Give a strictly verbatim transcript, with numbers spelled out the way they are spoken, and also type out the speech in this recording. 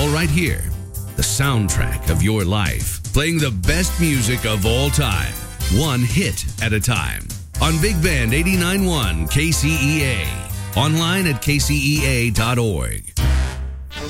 all right here. The soundtrack of your life, playing the best music of all time, one hit at a time. On Big Band eighty-nine point one K C E A. Online at K C E A dot org.